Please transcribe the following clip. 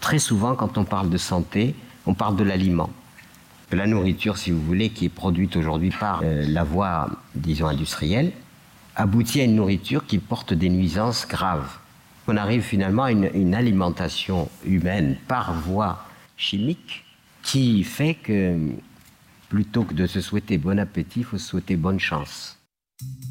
très souvent, quand on parle de santé, on parle de l'aliment. De la nourriture, si vous voulez, qui est produite aujourd'hui par la voie, disons, industrielle, aboutit à une nourriture qui porte des nuisances graves. On arrive finalement à une alimentation humaine par voie chimique qui fait que, plutôt que de se souhaiter bon appétit, il faut se souhaiter bonne chance.